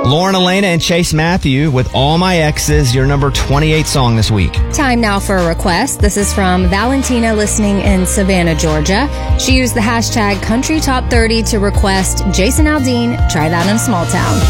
Lauren Elena and Chase Matthew with All My Exes, your number 28 song this week. Time now for a request. This is from Valentina listening in Savannah, Georgia. She used the hashtag Country Top 30 to request Jason Aldean, Try That in a Small Town.